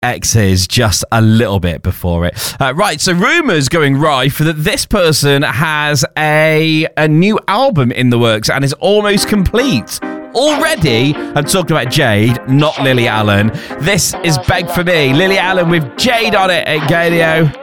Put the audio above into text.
exes just a little bit before it. Right, so rumours going rife that this person has a new album in the works and is almost complete. Already, I'm talking about Jade, not Lily Allen. This is Beg For Me. Lily Allen with Jade on it at Gadio.